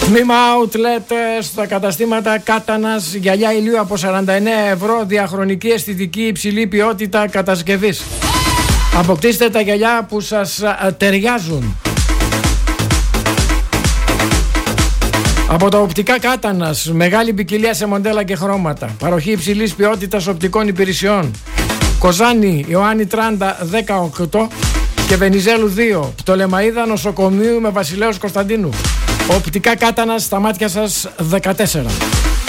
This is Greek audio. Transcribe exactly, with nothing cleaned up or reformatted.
Τμήμα Outlet στα καταστήματα Κάτανας, γυαλιά ηλίου από σαράντα εννέα ευρώ, διαχρονική αισθητική υψηλή ποιότητα κατασκευής. Αποκτήστε τα γυαλιά που σας ταιριάζουν. Από τα οπτικά Κάτανας, μεγάλη ποικιλία σε μοντέλα και χρώματα. Παροχή υψηλής ποιότητας οπτικών υπηρεσιών. Κοζάνη Ιωάννη Τράντα δεκαοκτώ και Βενιζέλου δύο. Πτολεμαΐδα νοσοκομείου με Βασιλέως Κωνσταντίνου. Οπτικά Κάτανας, στα μάτια σας δεκατέσσερα.